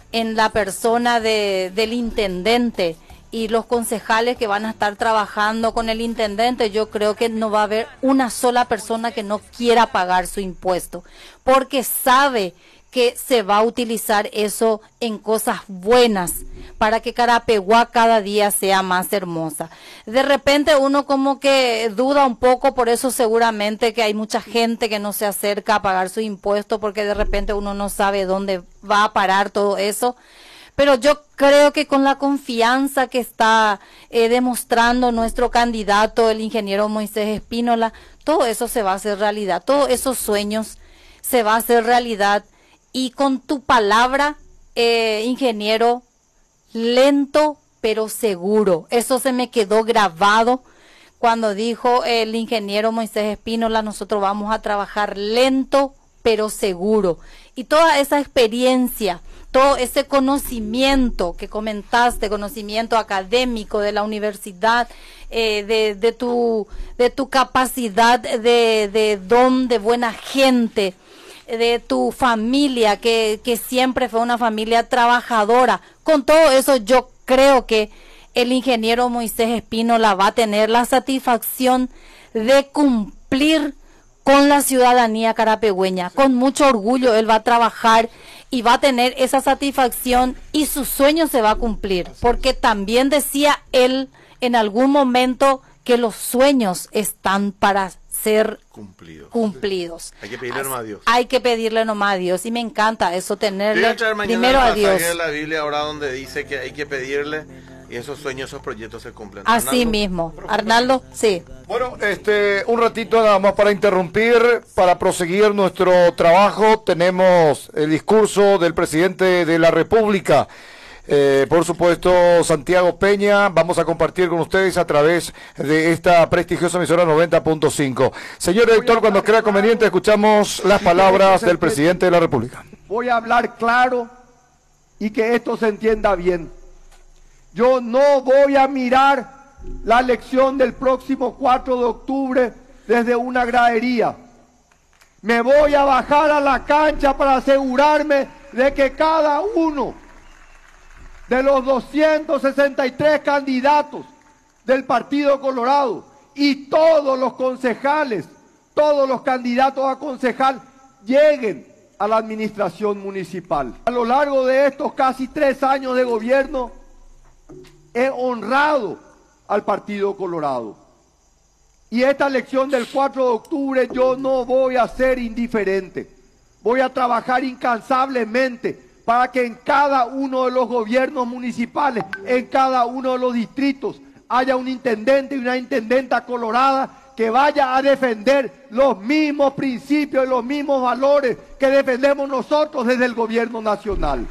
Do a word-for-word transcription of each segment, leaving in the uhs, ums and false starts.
en la persona de, del intendente y los concejales que van a estar trabajando con el intendente, yo creo que no va a haber una sola persona que no quiera pagar su impuesto, porque sabe que se va a utilizar eso en cosas buenas para que Carapeguá cada día sea más hermosa. De repente uno como que duda un poco, por eso seguramente que hay mucha gente que no se acerca a pagar su impuesto, porque de repente uno no sabe dónde va a parar todo eso. Pero yo creo que con la confianza que está eh, demostrando nuestro candidato, el ingeniero Moisés Espínola, todo eso se va a hacer realidad, todos esos sueños se va a hacer realidad. Y con tu palabra, eh, ingeniero, lento pero seguro, eso se me quedó grabado cuando dijo el ingeniero Moisés Espínola, nosotros vamos a trabajar lento pero seguro. Y toda esa experiencia, todo ese conocimiento que comentaste, conocimiento académico de la universidad, eh, de, de, tu, de tu capacidad de, de don de buena gente, de tu familia, que, que siempre fue una familia trabajadora. Con todo eso yo creo que el ingeniero Moisés Espínola va a tener la satisfacción de cumplir con la ciudadanía carapegüeña. Con mucho orgullo él va a trabajar y va a tener esa satisfacción y su sueño se va a cumplir, porque también decía él en algún momento que los sueños están para ser cumplidos. cumplidos. Hay que pedirle nomás a Dios. Hay que pedirle nomás a Dios y me encanta eso, tenerle primero a Dios. De la Biblia ahora donde dice que hay que pedirle y esos sueños, esos proyectos se cumplen. Así Arnaldo, mismo. Arnaldo, sí. Bueno, este, un ratito nada más para interrumpir, para proseguir nuestro trabajo. Tenemos el discurso del presidente de la República. Eh, por supuesto, Santiago Peña, vamos a compartir con ustedes a través de esta prestigiosa emisora noventa punto cinco. Señor director, cuando crea conveniente, escuchamos las palabras del presidente de la República. Voy a hablar claro y que esto se entienda bien. Yo no voy a mirar la elección del próximo cuatro de octubre desde una gradería. Me voy a bajar a la cancha para asegurarme de que cada uno de los doscientos sesenta y tres candidatos del Partido Colorado y todos los concejales, todos los candidatos a concejal lleguen a la administración municipal. A lo largo de estos casi tres años de gobierno he honrado al Partido Colorado. Y esta elección del cuatro de octubre yo no voy a ser indiferente. Voy a trabajar incansablemente para que en cada uno de los gobiernos municipales, en cada uno de los distritos, haya un intendente y una intendenta colorada que vaya a defender los mismos principios y los mismos valores que defendemos nosotros desde el gobierno nacional.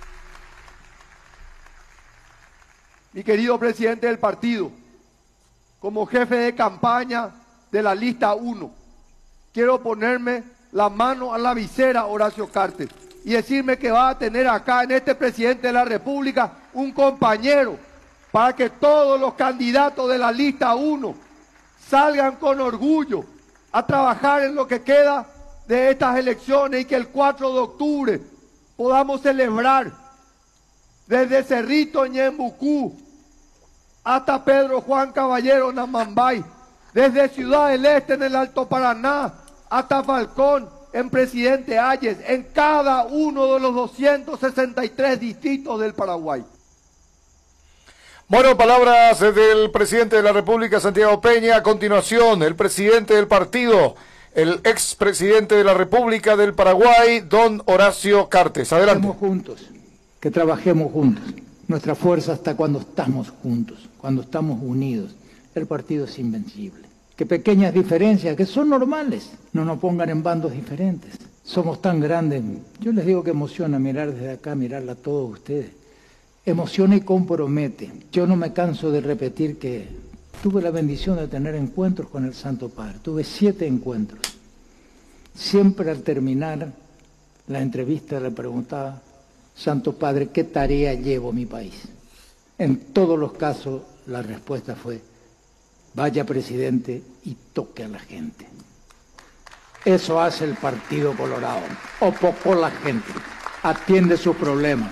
Mi querido presidente del partido, como jefe de campaña de la lista uno, quiero ponerme la mano a la visera, Horacio Cartes, y decirme que va a tener acá en este presidente de la República un compañero para que todos los candidatos de la lista uno salgan con orgullo a trabajar en lo que queda de estas elecciones y que el cuatro de octubre podamos celebrar desde Cerrito Ñembucú hasta Pedro Juan Caballero Namambay, desde Ciudad del Este en el Alto Paraná hasta Falcón en Presidente Hayes, en cada uno de los doscientos sesenta y tres distritos del Paraguay. Bueno, palabras del presidente de la República, Santiago Peña. A continuación, el presidente del partido, el expresidente de la República del Paraguay, don Horacio Cartes. Adelante. Que trabajemos juntos, que trabajemos juntos. Nuestra fuerza está cuando estamos juntos, cuando estamos unidos. El partido es invencible. Que pequeñas diferencias, que son normales, no nos pongan en bandos diferentes. Somos tan grandes. Yo les digo que emociona mirar desde acá, mirarla a todos ustedes. Emociona y compromete. Yo no me canso de repetir que tuve la bendición de tener encuentros con el Santo Padre. Tuve siete encuentros. Siempre al terminar la entrevista le preguntaba, Santo Padre, ¿qué tarea llevo a mi país? En todos los casos la respuesta fue, vaya presidente y toque a la gente. Eso hace el Partido Colorado, o poco la gente, atiende sus problemas.